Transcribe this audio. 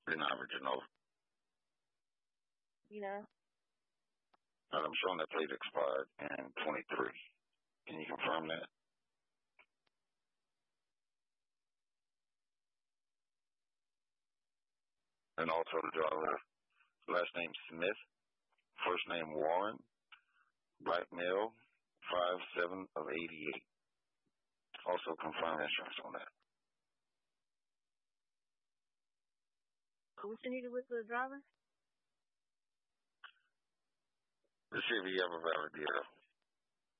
They're not original. You know? I'm showing that plate expired in 23. Can you confirm that? And also the driver, last name Smith, first name Warren, black male, 5'7" of 88. Also confirm insurance on that. What you needed with the driver? Let's see if he ever validated